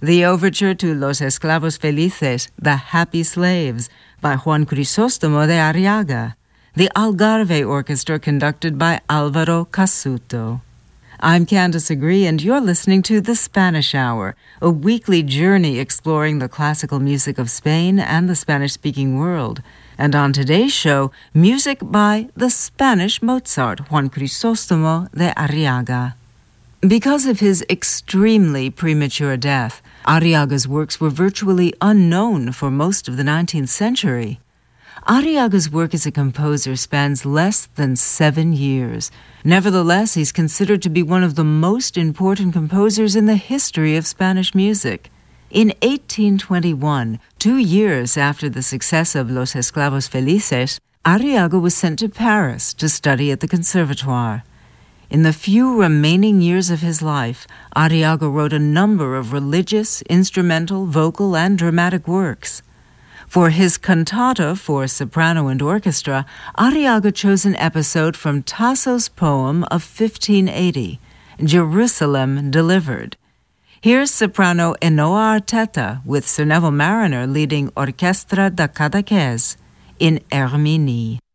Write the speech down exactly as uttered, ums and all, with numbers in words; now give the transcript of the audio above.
The overture to Los Esclavos Felices, The Happy Slaves, by Juan Crisóstomo de Arriaga. The Algarve Orchestra conducted by Alvaro Casuto. I'm Candace Agree, and you're listening to The Spanish Hour, a weekly journey exploring the classical music of Spain and the Spanish-speaking world. And on today's show, music by the Spanish Mozart, Juan Crisóstomo de Arriaga. Because of his extremely premature death, Arriaga's works were virtually unknown for most of the nineteenth century. Arriaga's work as a composer spans less than seven years. Nevertheless, he's considered to be one of the most important composers in the history of Spanish music. In eighteen twenty-one, two years after the success of Los Esclavos Felices, Arriaga was sent to Paris to study at the Conservatoire. In the few remaining years of his life, Arriaga wrote a number of religious, instrumental, vocal, and dramatic works. For his cantata for soprano and orchestra, Arriaga chose an episode from Tasso's poem of fifteen eighty, Jerusalem Delivered. Here's soprano Enoa Arteta with Sir Neville Marriner leading Orchestra da Cadaqués in Herminie.